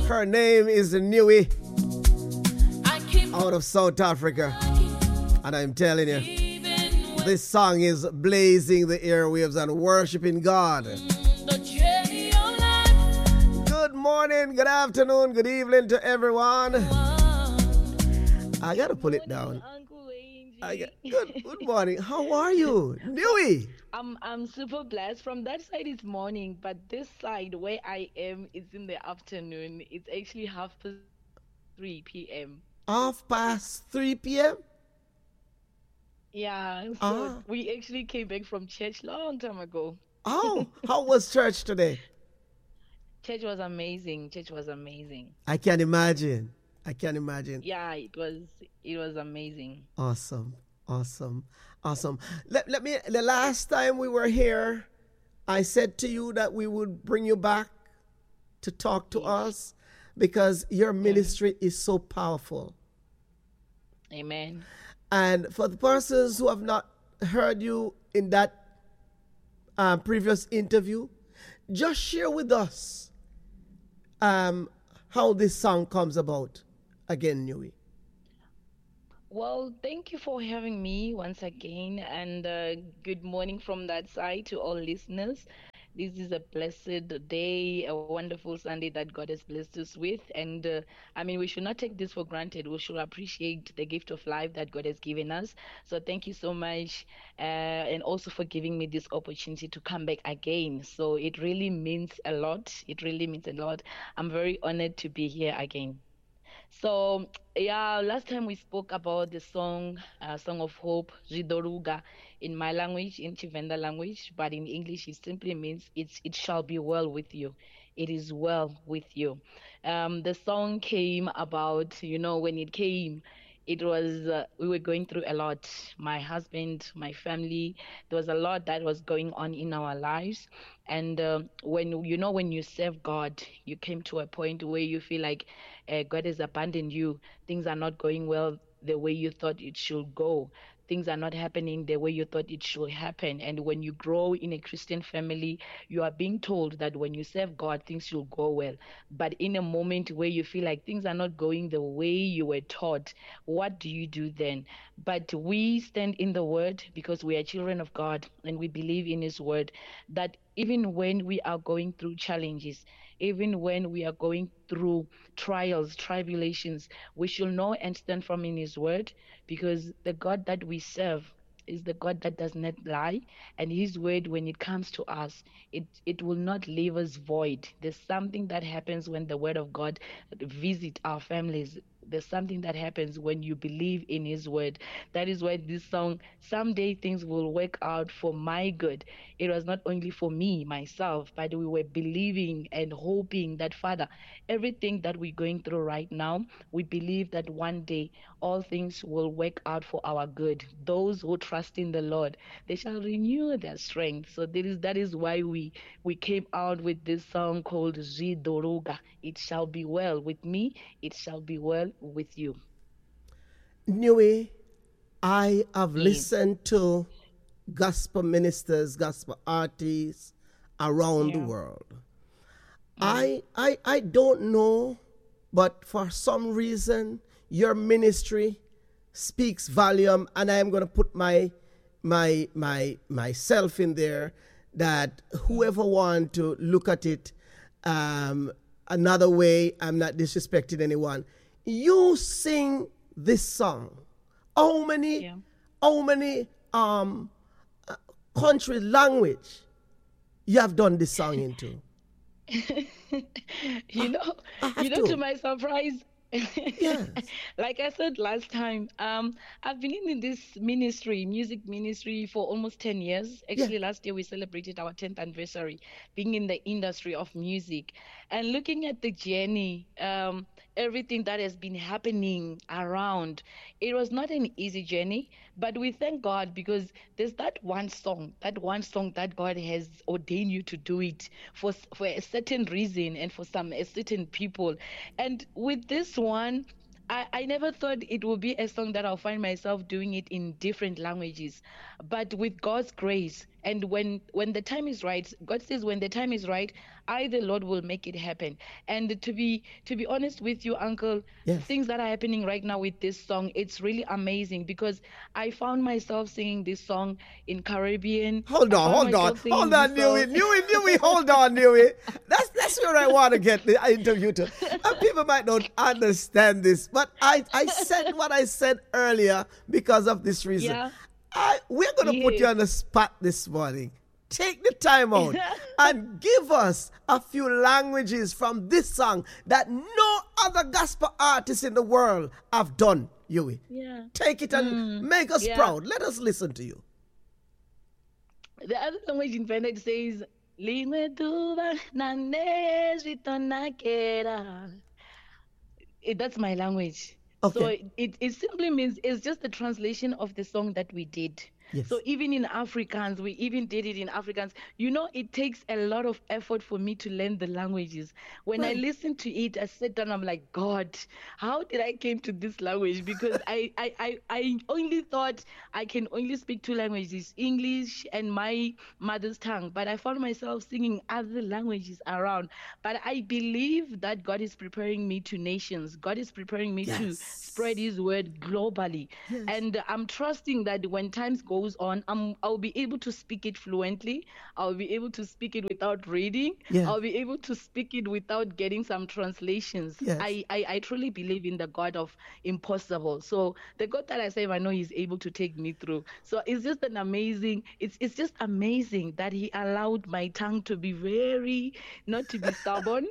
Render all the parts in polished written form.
Her name is Nui out of South Africa. And I'm telling you, this song is blazing the airwaves and worshiping God. Good morning, good afternoon, good evening to everyone. I gotta pull it down. Good morning. How are you, Nui? I'm super blessed. From that side it's morning, but this side where I am is in the afternoon. It's actually 3 p.m. 3 p.m. Yeah, so we actually came back from church long time ago. Oh, how was church today? Church was amazing. Church was amazing. I can imagine. Yeah, it was amazing. Awesome. Let me. The last time we were here, I said to you that we would bring you back to talk to us because your ministry is so powerful. Amen. And for the persons who have not heard you in that previous interview, just share with us how this song comes about again, Nui. Well, thank you for having me once again, and good morning from that side to all listeners. This is a blessed day, a wonderful Sunday that God has blessed us with. And we should not take this for granted. We should appreciate the gift of life that God has given us. So thank you so much. And also for giving me this opportunity to come back again. So it really means a lot. I'm very honored to be here again. So yeah, last time we spoke about the song of hope, Zidoruga, in my language, in Chivenda language, but in English it simply means it shall be well with you. It is well with you. The song came about, when it came, it was we were going through a lot. My husband, my family, there was a lot that was going on in our lives. And when you serve God, you came to a point where you feel like God has abandoned you. Things are not going well the way you thought it should go. Things are not happening the way you thought it should happen. And when you grow in a Christian family, you are being told that when you serve God, things should go well. But in a moment where you feel like things are not going the way you were taught, what do you do then? But we stand in the word because we are children of God and we believe in his word that even when we are going through challenges, even when we are going through trials, tribulations, we should know and stand firm in his word because the God that we serve is the God that does not lie, and his word, when it comes to us, it will not leave us void. There's something that happens when the word of God visit our families. There's something that happens when you believe in his word. That is why this song, someday things will work out for my good. It was not only for me, myself, but we were believing and hoping that, Father, everything that we're going through right now, we believe that one day all things will work out for our good. Those who trust in the Lord, they shall renew their strength. So that is why we came out with this song called Zidoruga. It shall be well with me, it shall be well with you. Nui, I have listened to gospel ministers, gospel artists around the world. I don't know, but for some reason your ministry speaks volume, and I am going to put myself in there, that whoever want to look at it another way, I'm not disrespecting anyone. You sing this song. How many country language you have done this song into? To my surprise, yes. Like I said last time, I've been in this music ministry, for almost 10 years. Actually, last year we celebrated our 10th anniversary being in the industry of music. And looking at the journey, everything that has been happening around, it was not an easy journey, but we thank God because there's that one song that God has ordained you to do it for a certain reason and for a certain people. And with this one, I never thought it would be a song that I'll find myself doing it in different languages. But with God's grace, and when the time is right, God says when the time is right, I the Lord will make it happen. And to be honest with you, Uncle, Yes. things that are happening right now with this song, it's really amazing because I found myself singing this song in Caribbean. Hold I on, found hold on, myself hold singing on, this Newey, song. Newey, Newey, hold on, Newey. That's where I want to get the interview to. People might not understand this, but I said what I said earlier because of this reason. Yeah. We're going to put you Yes. on the spot this morning. Take the time out and give us a few languages from this song that no other gospel artist in the world have done, Yui. Yeah. Take it and make us Yeah. proud. Let us listen to you. The other language in Finland says Lingwe tuba na nesvito na kera. That's my language. So Okay. it simply means it's just the translation of the song that we did. So Yes. even in Afrikaans, we even did it in Afrikaans. You know, it takes a lot of effort for me to learn the languages. When I Right. listen to it, I sit down, I'm like, God, how did I came to this language? Because I only thought I can only speak two languages, English and my mother's tongue. But I found myself singing other languages around. But I believe that God is preparing me to nations. God is preparing me to spread Yes. His word globally. Yes. And I'm trusting that when times goes on, I'll be able to speak it fluently. I'll be able to speak it without reading. Yeah. I'll be able to speak it without getting some translations. Yes. I truly believe in the God of impossible. So the God that I serve, I know He's able to take me through. So it's just an amazing, it's just amazing that He allowed my tongue to be very, not to be stubborn.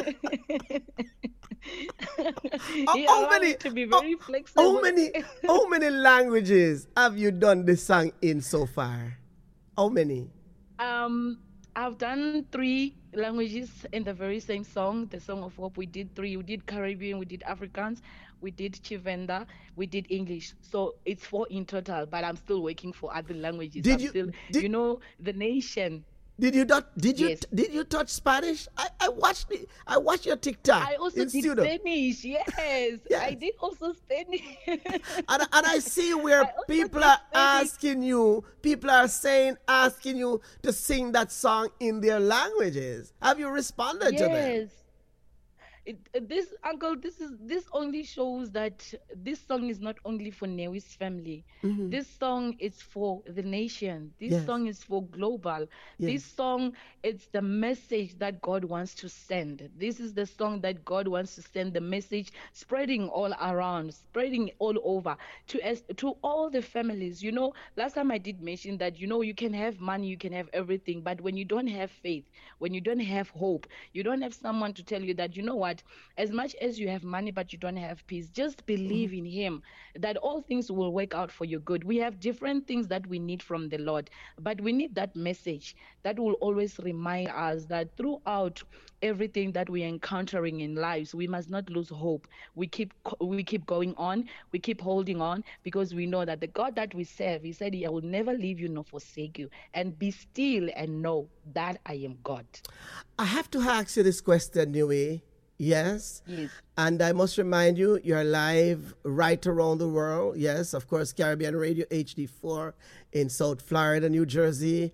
He How allowed many it to be how, very how flexible. many how many languages have you done this song in so far? How many? Um, I've done three languages in the very same song, the Song of Hope. We did three. We did Caribbean, we did Afrikaans, we did Chivenda, we did English. So it's four in total, but I'm still working for other languages. Did I'm you still, did the nation. did you not Yes. did you touch Spanish? I watched your TikTok I also in did studio. Spanish. Yes, I Yes. did also Spanish. And I see where I also people did are Spanish. people are saying, asking you to sing that song in their languages. Have you responded to them? Yes. This uncle, this only shows that this song is not only for Newi's family. This song is for the nation. This Yes, song is for global. This yes, song, it's the message that God wants to send. This is the song that God wants to send the message, spreading all around, spreading all over to all the families. You know, last time I did mention that you can have money, you can have everything, but when you don't have faith, when you don't have hope, you don't have someone to tell you that what, as much as you have money but you don't have peace, just believe in Him that all things will work out for your good. We have different things that we need from the Lord, but we need that message that will always remind us that throughout everything that we're encountering in lives, we must not lose hope. We keep going on, we keep holding on, because we know that the God that we serve, He said, He will never leave you nor forsake you. And be still and know that I am God. I have to ask you this question, Nui. Yes. Yes. And I must remind you, you're live right around the world. Yes, of course, Caribbean Radio HD4 in South Florida, New Jersey,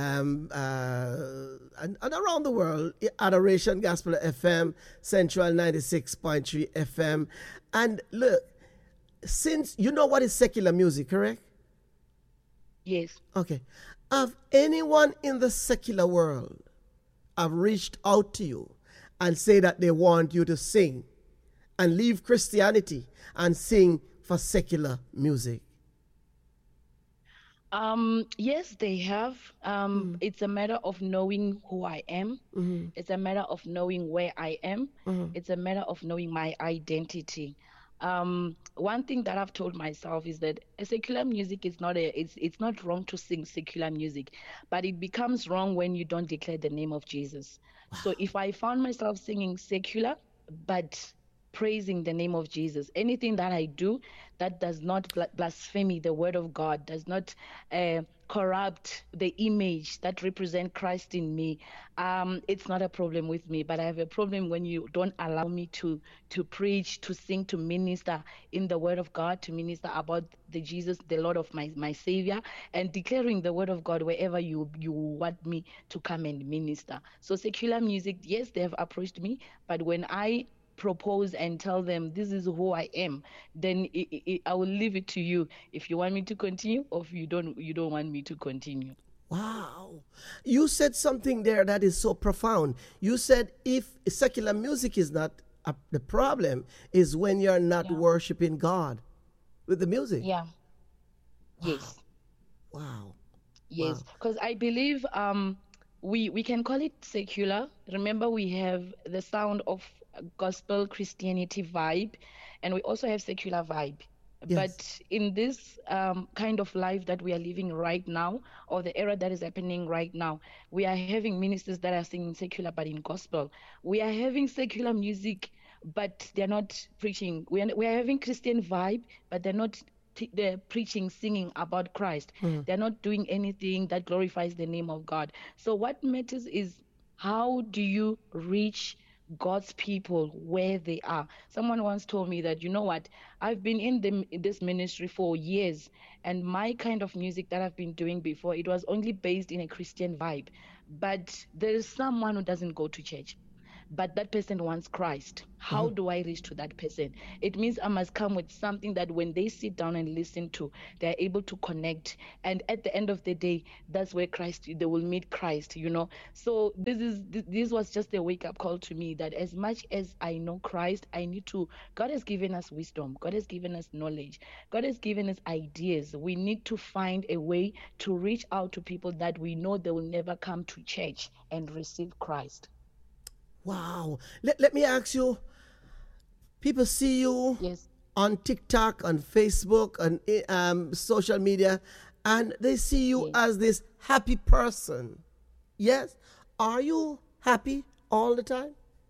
and around the world. Adoration Gospel FM, Central 96.3 FM. And look, since you know what is secular music, correct? Yes. Okay. Have anyone in the secular world have reached out to you and say that they want you to sing and leave Christianity and sing for secular music? Yes, they have. It's a matter of knowing who I am. It's a matter of knowing where I am. It's a matter of knowing my identity. One thing that I've told myself is that a secular music is not it's not wrong to sing secular music, but it becomes wrong when you don't declare the name of Jesus. So if I found myself singing secular, but praising the name of Jesus. Anything that I do that does not blaspheme the word of God, does not corrupt the image that represent Christ in me, it's not a problem with me. But I have a problem when you don't allow me to preach, to sing, to minister in the word of God, to minister about the Jesus, the Lord of my Savior, and declaring the word of God wherever you want me to come and minister. So secular music, yes, they have approached me, but when I propose and tell them this is who I am, then I will leave it to you if you want me to continue, or if you don't want me to continue. Wow. You said something there that is so profound. You said if secular music is not the problem, is when you're not worshiping God with the music. Yeah. Yes. Wow. Yes, because I believe we can call it secular. Remember, we have the sound of gospel Christianity vibe, and we also have secular vibe. Yes. But in this kind of life that we are living right now, or the era that is happening right now, we are having ministers that are singing secular but in gospel. We are having secular music, but they're not preaching. We are having Christian vibe, but they're preaching, singing about Christ. They're not doing anything that glorifies the name of God. So what matters is, how do you reach God's people where they are? Someone once told me that, you know what, I've been in this ministry for years, and my kind of music that I've been doing before, it was only based in a Christian vibe. But there is someone who doesn't go to church, but that person wants Christ. How do I reach to that person? It means I must come with something that when they sit down and listen to, they're able to connect. And at the end of the day, that's where they will meet Christ, you know. So this was just a wake-up call to me, that as much as I know Christ, God has given us wisdom. God has given us knowledge. God has given us ideas. We need to find a way to reach out to people that we know they will never come to church and receive Christ. Wow. Let me ask you, people see you on TikTok, on Facebook, on social media, and they see you as this happy person. Yes? Are you happy all the time?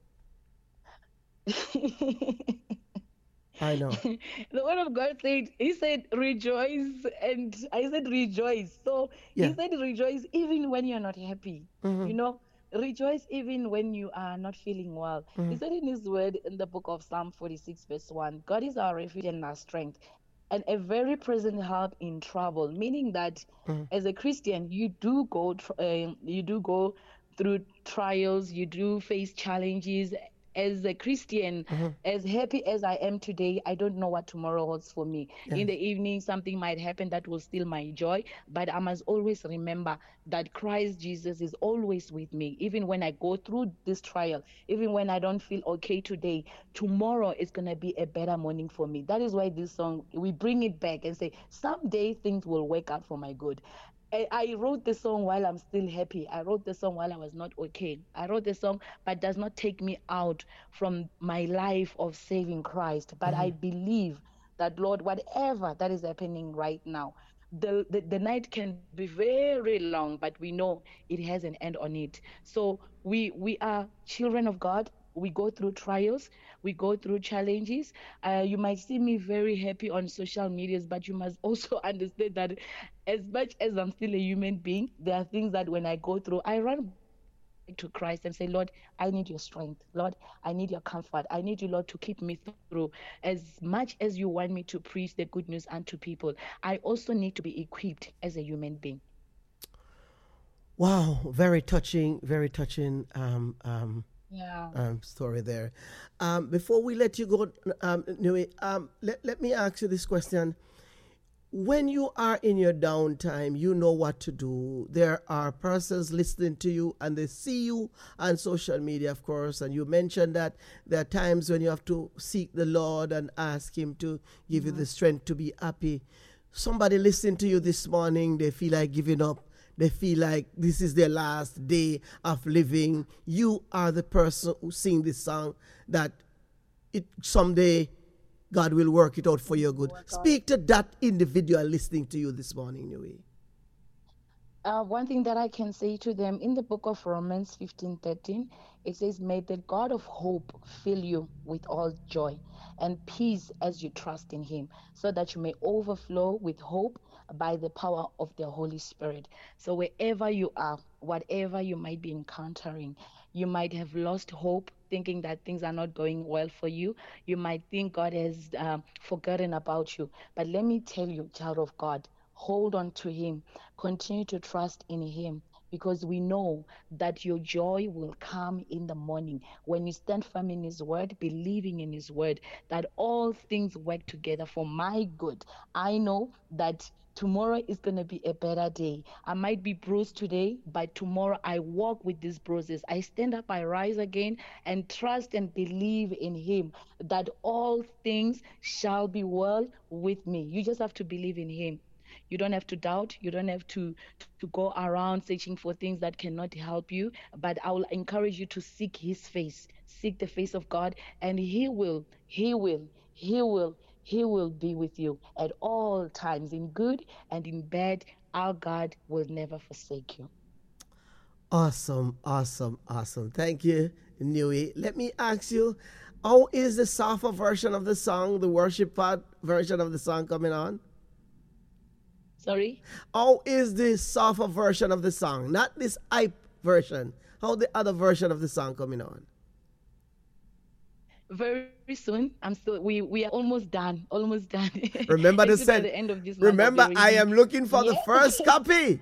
I know. The word of God said, he said, rejoice, and I said, rejoice. So he said, rejoice even when you're not happy, you know. Rejoice even when you are not feeling well. He said in his word in the book of Psalm 46 verse 1, God is our refuge and our strength, and a very present help in trouble. Meaning that as a Christian, you do go through trials, you do face challenges. As a Christian, as happy as I am today, I don't know what tomorrow holds for me. In the evening, something might happen that will steal my joy, but I must always remember that Christ Jesus is always with me. Even when I go through this trial, even when I don't feel okay today, tomorrow is going to be a better morning for me. That is why this song, we bring it back and say, someday things will work out for my good. I wrote the song while I'm still happy. I wrote the song while I was not okay. I wrote the song, but does not take me out from my life of saving Christ. But I believe that, Lord, whatever that is happening right now, the night can be very long, but we know it has an end on it. So we are children of God. We go through trials, we go through challenges. You might see me very happy on social medias, but you must also understand that as much as I'm still a human being, there are things that when I go through, I run to Christ and say, Lord, I need your strength. Lord, I need your comfort. I need you, Lord, to keep me through. As much as you want me to preach the good news unto people, I also need to be equipped as a human being. Wow, very touching story there. Before we let you go, Nui, let me ask you this question. When you are in your downtime, you know what to do. There are persons listening to you and they see you on social media, of course, and you mentioned that there are times when you have to seek the Lord and ask him to give you the strength to be happy. Somebody listening to you this morning, they feel like giving up. They feel like this is their last day of living. You are the person who sing this song that someday God will work it out for your good. Speak to that individual listening to you this morning, Nui. One thing that I can say to them in the book of Romans 15:13, it says, "May the God of hope fill you with all joy and peace as you trust in him, so that you may overflow with hope by the power of the Holy Spirit." So wherever you are, whatever you might be encountering, you might have lost hope, thinking that things are not going well for you. You might think God has forgotten about you. But let me tell you, child of God, hold on to him. Continue to trust in him, because we know that your joy will come in the morning when you stand firm in his word, believing in his word, that all things work together for my good. I know that tomorrow is going to be a better day. I might be bruised today, but tomorrow I walk with these bruises. I stand up, I rise again, and trust and believe in him that all things shall be well with me. You just have to believe in him. You don't have to doubt. You don't have to go around searching for things that cannot help you. But I will encourage you to seek his face, seek the face of God, and he will be with you at all times, in good and in bad. Our God will never forsake you. Awesome, awesome, awesome. Thank you, Nui. Let me ask you, how is the softer version of the song, the worship part version of the song coming on? Sorry? How is the softer version of the song? Not this hype version. How the other version of the song coming on? Very soon. We are almost done. Remember to Actually, by send. the end of this month, Remember, I am looking for the first copy.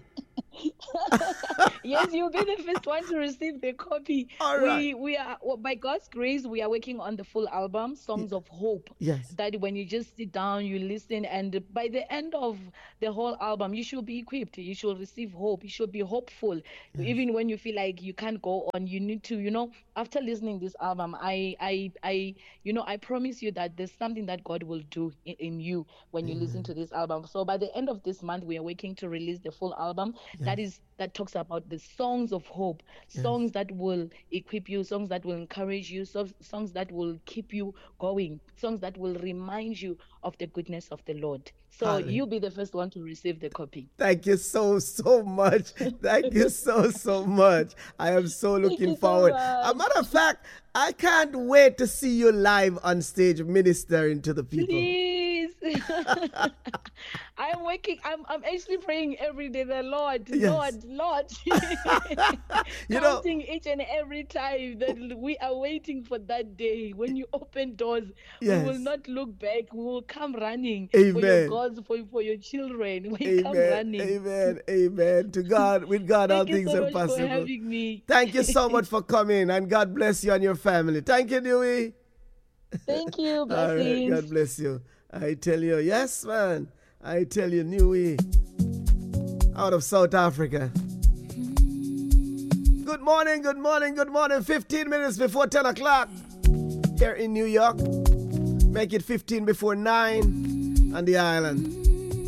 Yes, you'll be the first one to receive the copy. All right. We are, by God's grace, we are working on the full album, Songs of Hope. Yes. That when you just sit down, you listen, and by the end of the whole album, you should be equipped. You should receive hope. You should be hopeful. Yes. Even when you feel like you can't go on, you need to, after listening this album, I promise you that there's something that God will do in you when you listen to this album. So by the end of this month, we are working to release the full album. Yes. That talks about the songs of hope, songs that will equip you, songs that will encourage you, songs that will keep you going, songs that will remind you of the goodness of the Lord. So you'll be the first one to receive the copy. Thank you so much. Thank you so much. I am so looking forward. A matter of fact, I can't wait to see you live on stage ministering to the people. Please. I'm actually praying every day, the Lord, yes. Lord. Counting each and every time that we are waiting for that day when you open doors. Yes. We will not look back. We will come running. Amen. For your gods, for your children. We come running. Amen. To God, with God, all things are possible. Thank you so much for having me. Thank you so much for coming, and God bless you and your family. Thank you, Dewey. Thank you. Blessings. All right, God bless you. I tell you, yes, man. I tell you, Nui, out of South Africa. Good morning. 15 minutes before 10 o'clock here in New York. Make it 15 before 9 on the island.